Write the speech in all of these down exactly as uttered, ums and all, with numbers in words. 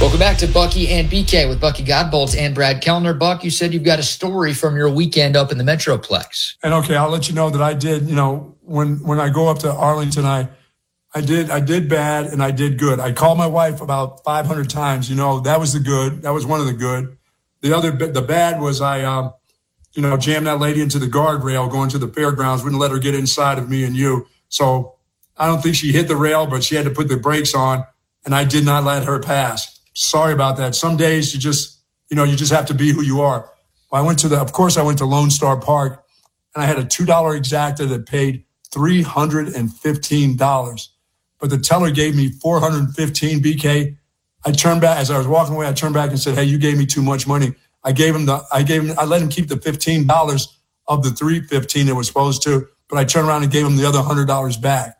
Welcome back to Bucky and B K with Bucky Godbolts and Brad Kellner. Buck, you said you've got a story from your weekend up in the Metroplex. And okay, I'll let you know that I did, you know, when, when I go up to Arlington, I, I did, I did bad and I did good. I called my wife about five hundred times, you know, that was the good. That was one of the good. The other, the bad was I, um, you know, jammed that lady into the guardrail going to the fairgrounds, wouldn't let her get inside of me and you. So I don't think she hit the rail, but she had to put the brakes on and I did not let her pass. Sorry about that. Some days you just, you know, you just have to be who you are. I went to the, of course I went to Lone Star Park and I had a two dollar exacta that paid three hundred fifteen dollars. But the teller gave me four hundred fifteen B K. I turned back, as I was walking away, I turned back and said, hey, you gave me too much money. I gave him the, I gave him, I let him keep the fifteen dollars of the three fifteen that was supposed to, but I turned around and gave him the other one hundred dollars back.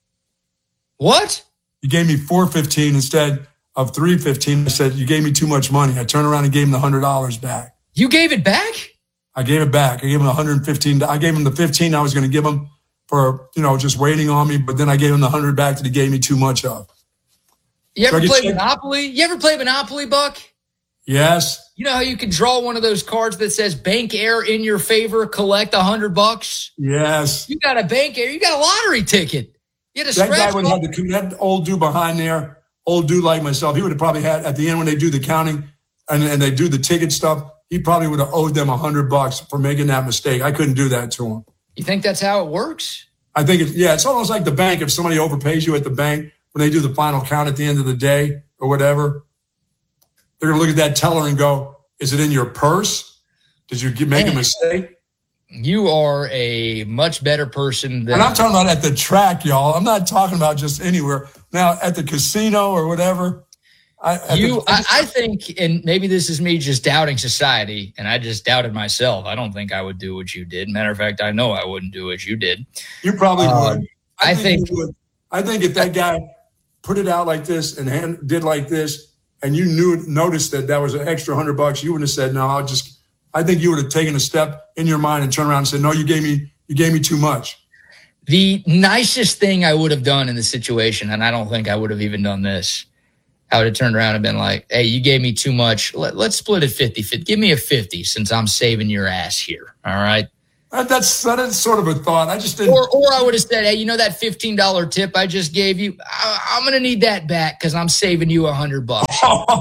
What? He gave me four fifteen instead of three fifteen. I said, you gave me too much money. I turned around and gave him the one hundred dollars back. You gave it back? I gave it back. I gave him one hundred fifteen. I gave him the fifteen I was going to give him for, you know, just waiting on me, but then I gave him the one hundred back that he gave me too much of. You ever play Monopoly? You ever play Monopoly, Buck? Yes. You know how you can draw one of those cards that says Bank Air in your favor, collect a hundred bucks? Yes. You got a Bank Air. You got a lottery ticket. You had a that scratch. Guy would have the, that old dude behind there, old dude like myself, he would have probably had, at the end when they do the counting and, and they do the ticket stuff, he probably would have owed them a hundred bucks for making that mistake. I couldn't do that to him. You think that's how it works? I think, it, yeah, it's almost like the bank. If somebody overpays you at the bank when they do the final count at the end of the day or whatever, they're going to look at that teller and go, is it in your purse? Did you make Man, a mistake? You are a much better person than... And I'm talking about at the track, y'all. I'm not talking about just anywhere. Now, at the casino or whatever. I, you, the, I, I think, and maybe this is me just doubting society, and I just doubted myself. I don't think I would do what you did. Matter of fact, I know I wouldn't do what you did. You probably um, would. I, I think... think would. I think if that guy put it out like this and hand, did like this, and you knew, noticed that that was an extra hundred bucks, you wouldn't have said, no, I'll just, I think you would have taken a step in your mind and turned around and said, no, you gave me, you gave me too much. The nicest thing I would have done in the situation, and I don't think I would have even done this, I would have turned around and been like, hey, you gave me too much. Let, let's split it fifty fifty. Give me a fifty since I'm saving your ass here. All right. That, that's, that is sort of a thought. I just didn't. Or, or I would have said, hey, you know that fifteen dollar tip I just gave you? I, I'm going to need that back because I'm saving you a hundred bucks.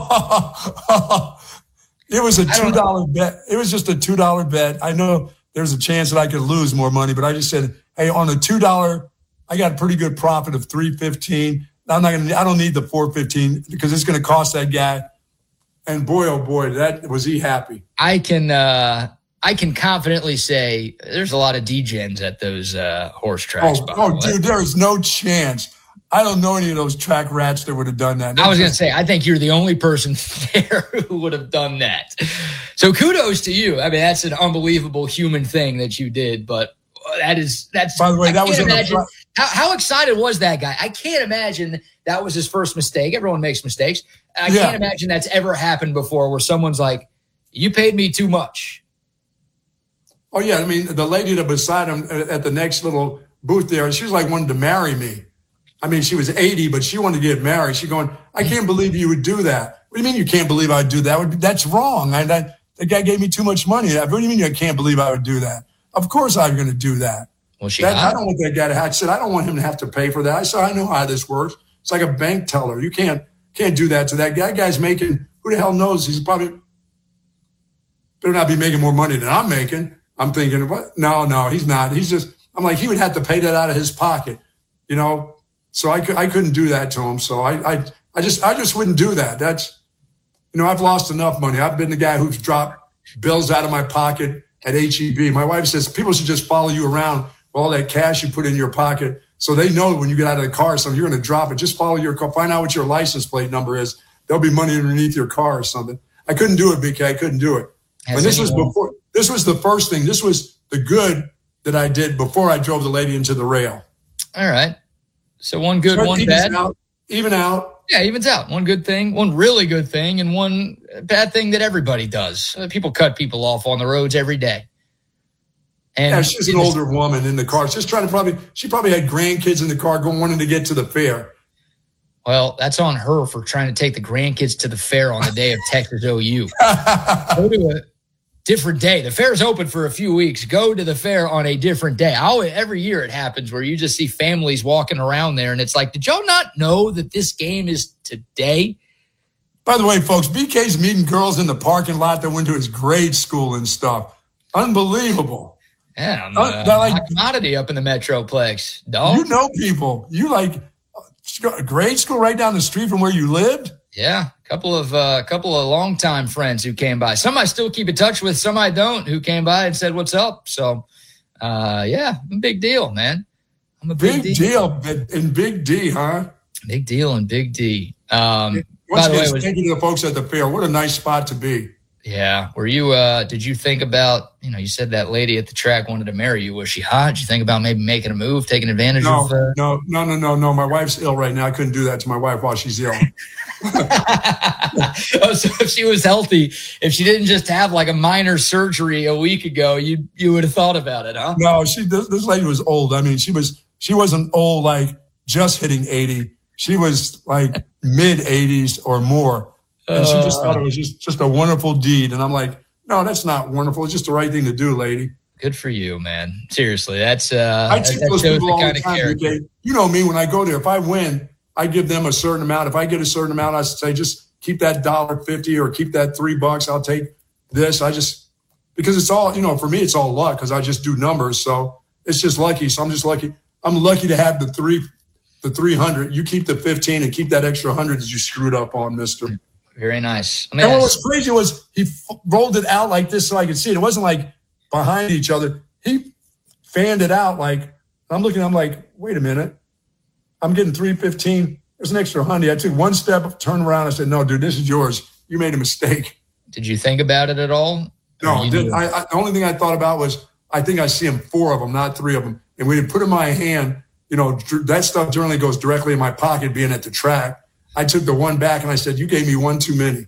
It was a two dollar bet. It was just a two dollar bet. I know there's a chance that I could lose more money, but I just said, hey, on the two dollar, I got a pretty good profit of three fifteen. I'm not going to, I don't need the four fifteen because it's going to cost that guy. And boy, oh boy, that was he happy. I can, uh, I can confidently say there's a lot of D-gens at those uh, horse tracks. Oh, oh dude, there is no chance. I don't know any of those track rats that would have done that. I was going to say, I think you're the only person there who would have done that. So kudos to you. I mean, that's an unbelievable human thing that you did, but that is, that's, by the way, that was imagine, a, how, how excited was that guy? I can't imagine that was his first mistake. Everyone makes mistakes. I yeah. can't imagine that's ever happened before where someone's like, you paid me too much. Oh, yeah. I mean, the lady that beside him at the next little booth there, she was like wanting to marry me. I mean, she was eighty, but she wanted to get married. She going, I can't believe you would do that. What do you mean you can't believe I'd do that? That's wrong. I, I, the guy gave me too much money. What do you mean I can't believe I would do that? Of course I'm going to do that. Well, she that I don't want that guy to have. I said, I don't want him to have to pay for that. I said, I know how this works. It's like a bank teller. You can't can't do that to that guy. That guy's making, who the hell knows? He's probably better not be making more money than I'm making. I'm thinking, what? No, no, he's not. He's just, I'm like, he would have to pay that out of his pocket, you know? So I, I couldn't do that to him. So I, I, I just, I just wouldn't do that. That's, you know, I've lost enough money. I've been the guy who's dropped bills out of my pocket at H E B. My wife says people should just follow you around with all that cash you put in your pocket. So they know when you get out of the car or something, you're going to drop it. Just follow your car. Find out what your license plate number is. There'll be money underneath your car or something. I couldn't do it, B K. I couldn't do it. Has and this anyone- was before, this was the first thing. This was the good that I did before I drove the lady into the rail. All right. So one good, so one bad. Out, even out. Yeah, evens out. One good thing, one really good thing, and one bad thing that everybody does. Uh, people cut people off on the roads every day. And yeah, she's an older woman in the car. She's trying to probably, she probably had grandkids in the car going, wanting to get to the fair. Well, that's on her for trying to take the grandkids to the fair on the day of Texas O U. Go to a different day. The fair's open for a few weeks. Go to the fair on a different day. I always, every year it happens where you just see families walking around there, and it's like, did y'all not know that this game is today? By the way, folks, B K's meeting girls in the parking lot that went to his grade school and stuff. Unbelievable. Yeah, I'm uh, uh, like, a commodity up in the Metroplex. Dog. You know people. You like grade school right down the street from where you lived? Yeah, a couple of uh, couple of longtime friends who came by. Some I still keep in touch with, some I don't, who came by and said, what's up? So, uh, yeah, I'm a big deal, man. I'm a big, big deal. deal in Big D, huh? Big deal in Big D. Um, Once by the way, was, thank you to the folks at the fair. What a nice spot to be. Yeah. Were you, uh, did you think about, you know, you said that lady at the track wanted to marry you. Was she hot? Did you think about maybe making a move, taking advantage no, of uh... No, no, no, no, no. My wife's ill right now. I couldn't do that to my wife while she's ill. Oh, so if she was healthy, if she didn't just have like a minor surgery a week ago, you you would have thought about it, huh? No, she this, this lady was old. I mean, she was she wasn't old like just hitting eighty. She was like mid eighties or more. And she just thought it was just, just a wonderful deed. And I'm like, no, that's not wonderful. It's just the right thing to do, lady. Good for you, man. Seriously, that's uh, I teach that those shows people the all kind the of time. character. You know me, when I go there, if I win, I give them a certain amount. If I get a certain amount, I say just keep that dollar fifty or keep that three bucks. I'll take this. I just because it's all, you know, for me, it's all luck because I just do numbers. So it's just lucky. So I'm just lucky. I'm lucky to have the three, the three hundred. You keep the fifteen and keep that extra hundred that you screwed up on, Mister. Very nice. And what was crazy was he f- rolled it out like this so I could see it. It wasn't like behind each other. He fanned it out like, I'm looking, I'm like, wait a minute. I'm getting three fifteen. There's an extra hundred. I took one step, turned around. I said, no, dude, this is yours. You made a mistake. Did you think about it at all? No, did, I, I, the only thing I thought about was I think I see him four of them, not three of them. And when he put in my hand, you know, that stuff generally goes directly in my pocket being at the track. I took the one back and I said, you gave me one too many.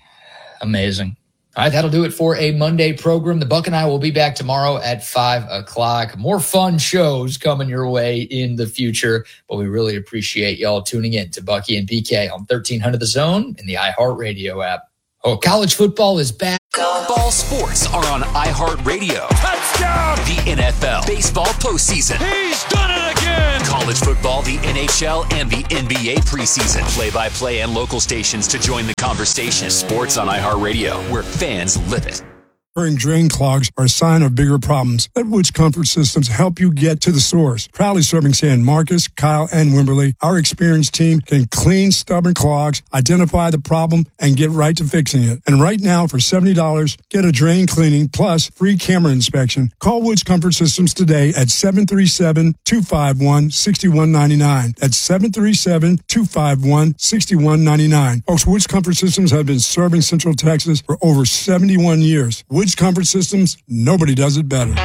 Amazing. All right, that'll do it for a Monday program. The Buck and I will be back tomorrow at five o'clock. More fun shows coming your way in the future, but we really appreciate y'all tuning in to Bucky and B K on thirteen hundred The Zone and the iHeartRadio app. Oh, college football is back. Ball sports are on iHeartRadio. Touchdown! The N F L, baseball postseason. He's done it again! College football, the N H L, and the N B A preseason. Play-by-play and local stations to join the conversation. Sports on iHeartRadio, where fans live it. Recurring drain clogs are a sign of bigger problems. Let Woods Comfort Systems help you get to the source. Proudly serving San Marcos, Kyle, and Wimberley, our experienced team can clean stubborn clogs, identify the problem, and get right to fixing it. And right now, for seventy dollars, get a drain cleaning plus free camera inspection. Call Woods Comfort Systems today at seven three seven, two five one, six one nine nine. That's seven three seven, two five one, six one nine nine. Folks, Woods Comfort Systems have been serving Central Texas for over seventy-one years. Woods Comfort Systems, nobody does it better.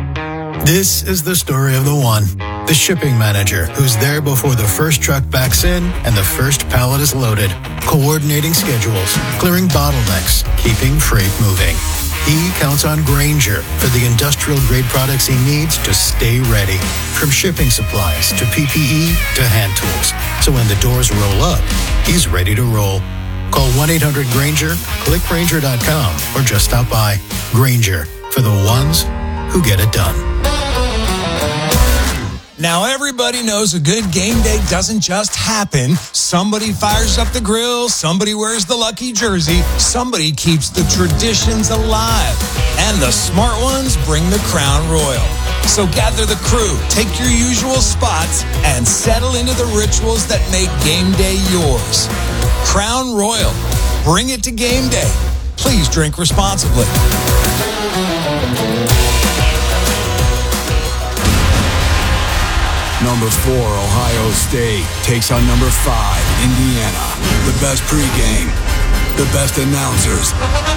This is the story of the one, the shipping manager, who's there before the first truck backs in and the first pallet is loaded, coordinating schedules, clearing bottlenecks, keeping freight moving. He counts on Grainger for the industrial-grade products he needs to stay ready, from shipping supplies to P P E to hand tools. So when the doors roll up, he's ready to roll. Call one eight hundred Grainger, click Grainger dot com, or just stop by. Grainger, for the ones who get it done. Now everybody knows a good game day doesn't just happen. Somebody fires up the grill, somebody wears the lucky jersey, somebody keeps the traditions alive. And the smart ones bring the Crown Royal. So gather the crew, take your usual spots, and settle into the rituals that make game day yours. Crown Royal. Bring it to game day. Please drink responsibly. Number four, Ohio State takes on number five, Indiana. The best pregame, the best announcers.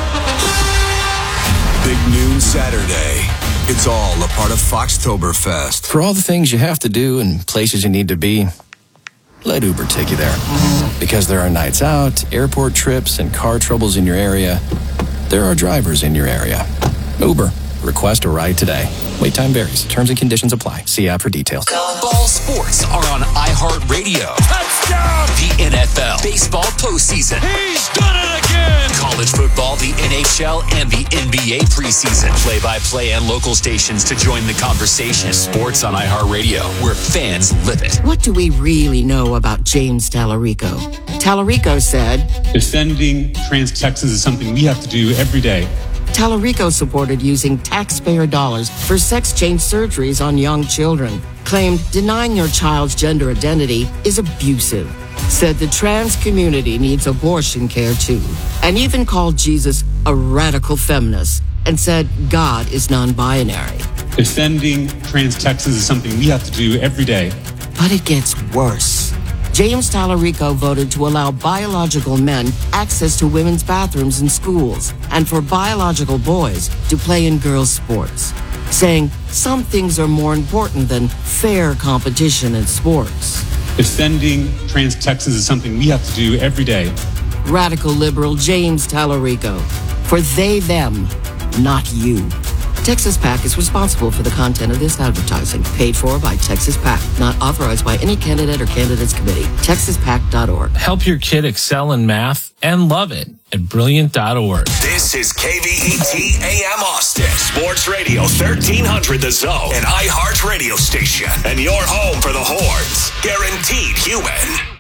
Big noon Saturday. It's all a part of Foxtoberfest. For all the things you have to do and places you need to be, let Uber take you there. Because there are nights out, airport trips, and car troubles in your area, there are drivers in your area. Uber. Request a ride today. Wait time varies. Terms and conditions apply. See app for details. Ball sports are on iHeartRadio. Touchdown! The N F L baseball postseason. He's done it again! College football, the N H L, and the N B A preseason. Play-by-play and local stations to join the conversation. Sports on iHeartRadio, where fans live it. What do we really know about James Tallarico? Tallarico said, defending trans Texans is something we have to do every day. Tallarico supported using taxpayer dollars for sex change surgeries on young children, claimed denying your child's gender identity is abusive, said the trans community needs abortion care too, and even called Jesus a radical feminist and said God is non-binary. Defending trans Texans is something we have to do every day. But it gets worse. James Tallarico voted to allow biological men access to women's bathrooms in schools and for biological boys to play in girls' sports, saying some things are more important than fair competition in sports. Defending trans Texans is something we have to do every day. Radical liberal James Tallarico. For they, them, not you. Texas PAC is responsible for the content of this advertising, paid for by Texas PAC, not authorized by any candidate or candidates committee. texas pac dot org. Help your kid excel in math and love it at brilliant dot org. This is K V E T A M Austin, Sports Radio thirteen hundred The Zone, an iHeart radio station, and your home for the Horns. Guaranteed human.